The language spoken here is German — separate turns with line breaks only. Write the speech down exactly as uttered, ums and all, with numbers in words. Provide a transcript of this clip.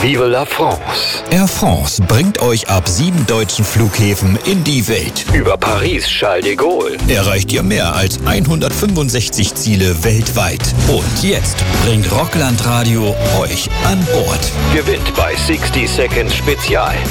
Vive la France.
Air France bringt euch ab sieben deutschen Flughäfen in die Welt.
Über Paris Charles de Gaulle
Erreicht ihr mehr als hundertfünfundsechzig Ziele weltweit. Und jetzt bringt Rockland Radio euch an Bord.
gewinnt bei sixty Seconds Spezial.